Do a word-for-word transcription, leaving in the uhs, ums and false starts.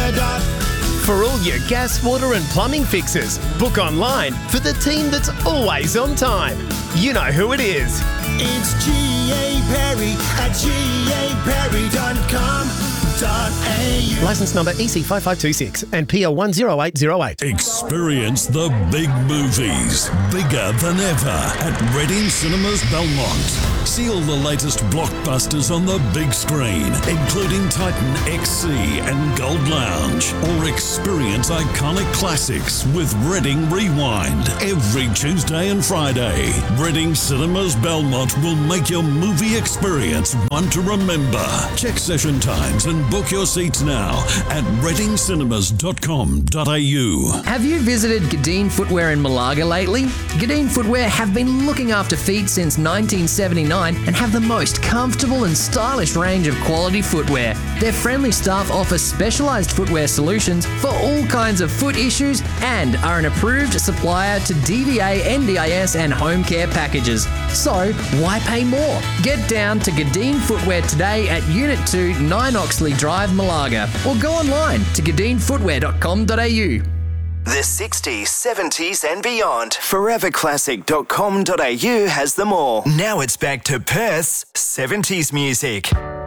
dot. For all your gas, water and plumbing fixes, book online for the team that's always on time. You know who it is. It's G A Perry at G A Perry dot com dot A U. Licence number E C five five two six and P L one zero eight zero eight. Experience the big movies, bigger than ever, at Reading Cinemas Belmont. See all the latest blockbusters on the big screen, including Titan X C and Gold Lounge. Or experience iconic classics with Reading Rewind every Tuesday and Friday. Reading Cinemas Belmont will make your movie experience one to remember. Check session times and book your seats now at reading cinemas dot com dot a u. Have you visited Gadeen Footwear in Malaga lately? Gadeen Footwear have been looking after feet since nineteen seventy-nine and have the most comfortable and stylish range of quality footwear. Their friendly staff offer specialised footwear solutions for all kinds of foot issues and are an approved supplier to D V A, N D I S and home care packages. So, why pay more? Get down to Gadeen Footwear today at Unit two, nine Oxley Drive, Malaga, or go online to gadeen footwear dot com dot a u. The sixties, seventies and beyond. forever classic dot com dot a u has them all. Now it's back to Perth's seventies music.